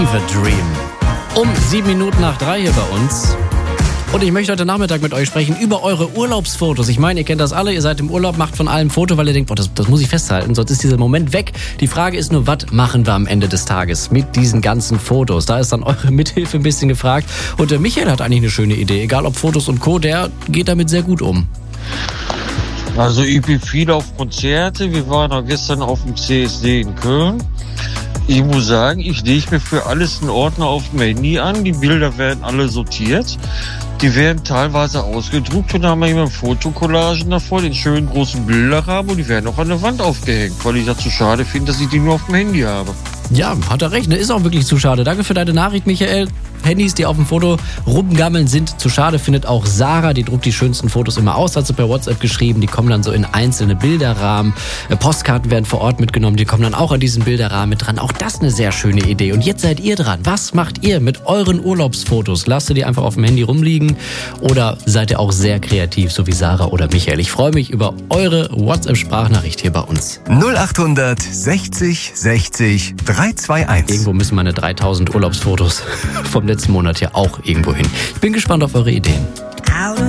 Fever Dream. Um 3:07 hier bei uns. Und ich möchte heute Nachmittag mit euch sprechen über eure Urlaubsfotos. Ich meine, ihr kennt das alle, ihr seid im Urlaub, macht von allem Foto, weil ihr denkt, boah, das muss ich festhalten, sonst ist dieser Moment weg. Die Frage ist nur, was machen wir am Ende des Tages mit diesen ganzen Fotos? Da ist dann eure Mithilfe ein bisschen gefragt. Und der Michael hat eigentlich eine schöne Idee, egal ob Fotos und Co., der geht damit sehr gut um. Also ich bin viel auf Konzerte, wir waren auch gestern auf dem CSD in Köln. Ich muss sagen, ich lege mir für alles einen Ordner auf dem Handy an, die Bilder werden alle sortiert. Die werden teilweise ausgedruckt und da haben wir immer Fotocollagen davor, den schönen großen Bilderrahmen und die werden auch an der Wand aufgehängt, weil ich das zu schade finde, dass ich die nur auf dem Handy habe. Ja, hat er recht, ne? Ist auch wirklich zu schade. Danke für deine Nachricht, Michael. Handys, die auf dem Foto rumgammeln, sind zu schade, findet auch Sarah. Die druckt die schönsten Fotos immer aus, hat sie per WhatsApp geschrieben. Die kommen dann so in einzelne Bilderrahmen. Postkarten werden vor Ort mitgenommen, die kommen dann auch an diesen Bilderrahmen mit dran. Auch das eine sehr schöne Idee. Und jetzt seid ihr dran. Was macht ihr mit euren Urlaubsfotos? Lasst ihr die einfach auf dem Handy rumliegen oder seid ihr auch sehr kreativ, so wie Sarah oder Michael? Ich freue mich über eure WhatsApp-Sprachnachricht hier bei uns. 0800 60 60 321. Irgendwo müssen meine 3000 Urlaubsfotos vom letzten Monat ja auch irgendwo hin. Ich bin gespannt auf eure Ideen.